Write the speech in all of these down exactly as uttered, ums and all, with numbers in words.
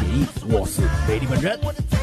蝶翼，我是美丽本人。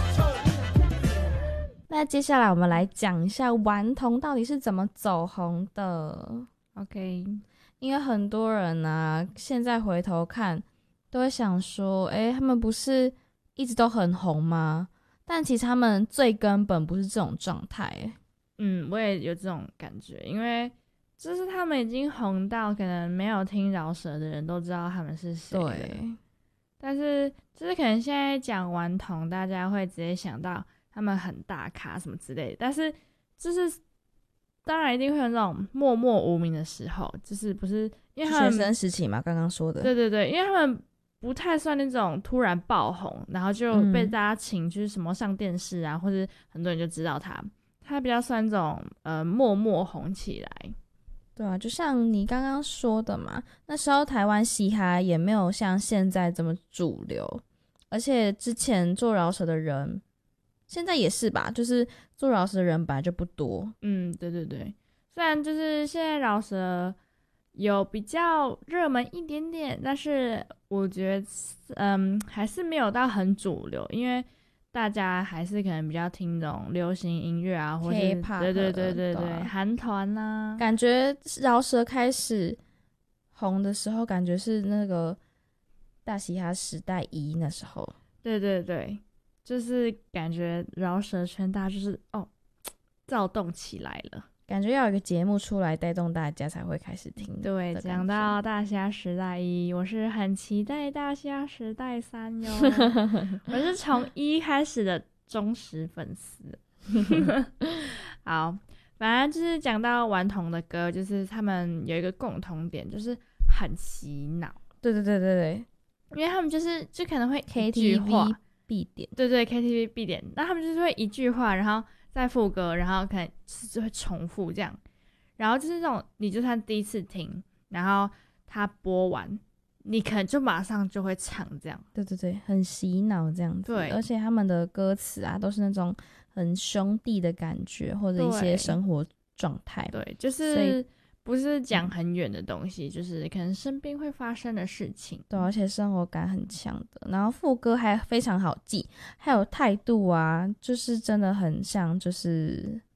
那接下来我们来讲一下顽童到底是怎么走红的。 OK， 因为很多人啊现在回头看都会想说，诶，他们不是一直都很红吗？但其实他们最根本不是这种状态。 嗯，我也有这种感觉，因为就是他们已经红到可能没有听饶舌的人都知道他们是谁了。 对， 但是就是可能现在讲顽童，大家会直接想到他们很大咖什么之类的，但是就是当然一定会有那种默默无名的时候，就是不是因为他们学生时期嘛，刚刚说的。 对对对，因为他们不太算那种突然爆红，然后就被大家请就是什么上电视啊，嗯、或者很多人就知道他，他比较算这种呃默默红起来。 对啊，就像你刚刚说的嘛，那时候台湾嘻哈也没有像现在这么主流，而且之前做饶舌的人，现在也是吧，就是做饶舌的人本来就不多。 嗯，对对对，虽然就是现在饶舌有比较热门一点点，但是我觉得嗯还是没有到很主流，因为大家还是可能比较听那种流行音乐啊，或是 K-pop 对对对对对对，韩团呐， 感觉饶舌开始红的时候，感觉是那个大嘻哈时代一那时候。 对对对，就是感觉饶舌圈大家就是哦躁动起来了， 感觉要有一个节目出来带动大家才会开始听。 对，讲到大虾时代一，我是很期待大虾时代三哟。我是从一开始的忠实粉丝。好，反正就是讲到顽童的歌，就是他们有一个共同点，就是很洗脑。 对对对对对， 因为他们就是就可能会 K T V 必点， 对对 K T V 必点，那他们就是会一句话，然后再副歌，然后可能就会重复这样，然后就是那种你就算第一次听，然后他播完，你可能就马上就会唱这样。 对对对，很洗脑这样子。 对， 而且他们的歌词啊，都是那种很兄弟的感觉，或者一些生活状态。 对，就是不是讲很远的东西，嗯、就是可能身边会发生的事情。 对，而且生活感很强的。然后副歌还非常好记，还有态度啊，就是真的很像就是